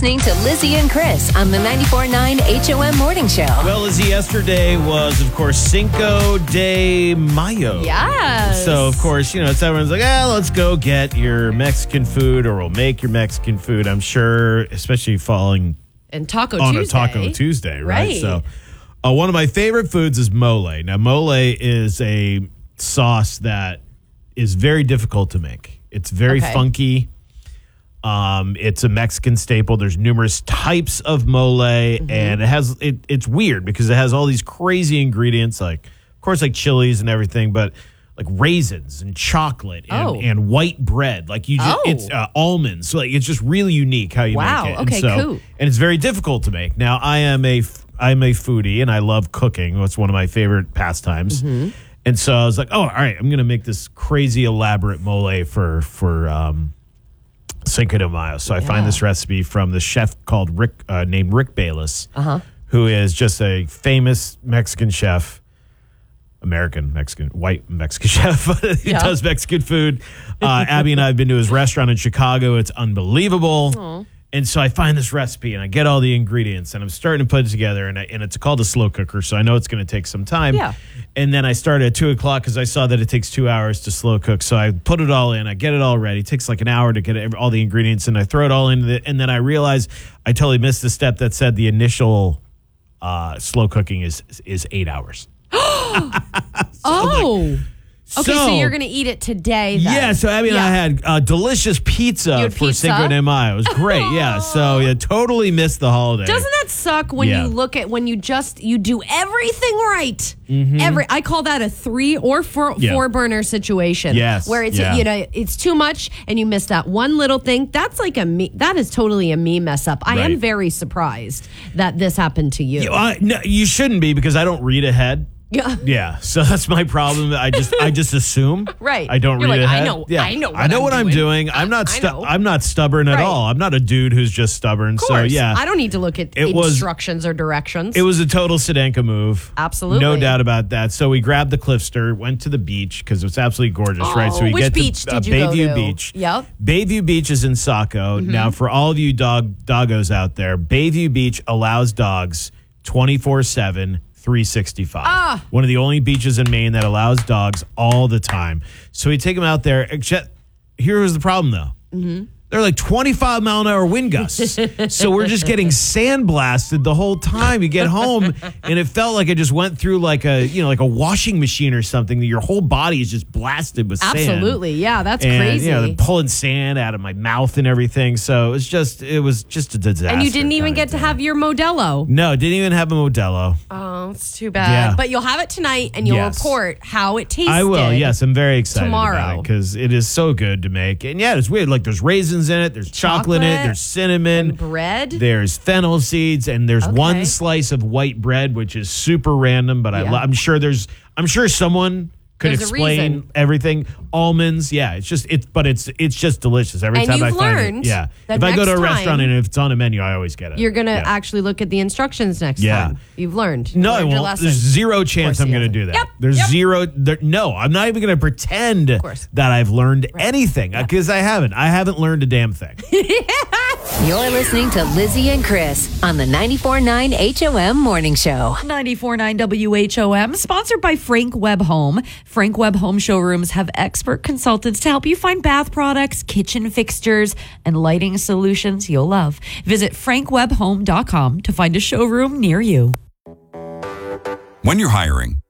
listening to Lizzie and Chris on the 94.9 HOM Morning Show. Well, Lizzie, yesterday was, of course, Cinco de Mayo. Yes. So, of course, it's everyone's like, let's go get your Mexican food, or we'll make your Mexican food. I'm sure, especially falling and Taco on Tuesday. a Taco Tuesday, right? Right. So, one of my favorite foods is mole. Now, mole is a sauce that is very difficult to make. It's very funky. It's a Mexican staple. There's numerous types of mole, and it's weird because it has all these crazy ingredients, like, of course, like chilies and everything, but like raisins and chocolate and white bread. Like it's almonds. So like it's just really unique how you make it. Okay, cool. And it's very difficult to make. Now, I'm a foodie and I love cooking. It's one of my favorite pastimes. Mm-hmm. And so I was like, all right, I'm going to make this crazy elaborate mole for Cinco de Mayo. So I find this recipe from the chef called named Rick Bayless, who is just a famous Mexican chef, white Mexican chef. He does Mexican food. Abby and I have been to his restaurant in Chicago. It's unbelievable. Aww. And so I find this recipe and I get all the ingredients and I'm starting to put it together and it's called a slow cooker. So I know it's going to take some time. Yeah. And then I started at 2:00 because I saw that it takes 2 hours to slow cook. So I put it all in. I get it all ready. It takes like an hour to get all the ingredients and I throw it all in. And then I realized I totally missed the step that said the initial slow cooking is 8 hours. Okay, so you're going to eat it today then. Yeah, so Abby and I had delicious pizza for Cinco de Mayo. It was great, yeah. So totally missed the holiday. Doesn't that suck when you look at, when you do everything right? Mm-hmm. I call that a 3 or 4 burner situation. Yes. Where it's, it's too much and you miss that one little thing. That's like that is totally a me mess up. I am very surprised that this happened to you. No, you shouldn't be because I don't read ahead. Yeah. Yeah. So that's my problem. I just assume. Right. I don't read ahead. I know what I'm doing. I'm not stubborn at all. I'm not a dude who's just stubborn. So yeah. I don't need to look at instructions or directions. It was a total Sedanka move. Absolutely. No doubt about that. So we grabbed the Cliffster, went to the beach because it was absolutely gorgeous, right? So we which get beach to did you Bayview go to? Beach. Yep. Bayview Beach is in Saco. Mm-hmm. Now, for all of you doggos out there, Bayview Beach allows dogs 24/7. 365. One of the only beaches in Maine that allows dogs all the time. So we take them out there. Except, here was the problem, though. Mm-hmm. They're like 25-mile-an-hour wind gusts. So we're just getting sandblasted the whole time. You get home, and it felt like I just went through like a washing machine or something. Your whole body is just blasted with sand. Absolutely, yeah, that's crazy. They're pulling sand out of my mouth and everything. So it was just a disaster. And you didn't even get to have your Modelo. No, didn't even have a Modelo. Oh, it's too bad. Yeah. But you'll have it tonight, and you'll report how it tasted. I will. Yes, I'm very excited tomorrow about it because it is so good to make. And yeah, it's weird. Like there's raisins in it, there's chocolate in it, there's cinnamon, and bread, there's fennel seeds, and there's one slice of white bread, which is super random. But I'm sure someone could explain everything. Almonds, it's just delicious every time I find it. Yeah, if I go to a restaurant and if it's on a menu, I always get it. You're gonna actually look at the instructions next time. You've learned. No, I won't. There's zero chance I'm gonna do that. Yep. There's zero. No, I'm not even gonna pretend that I've learned anything because I haven't. I haven't learned a damn thing. You're listening to Lizzie and Chris on the 94.9 HOM Morning Show. 94.9 WHOM, sponsored by Frank Webb Home. Frank Webb Home Showrooms have expert consultants to help you find bath products, kitchen fixtures, and lighting solutions you'll love. Visit frankwebbhome.com to find a showroom near you. When you're hiring,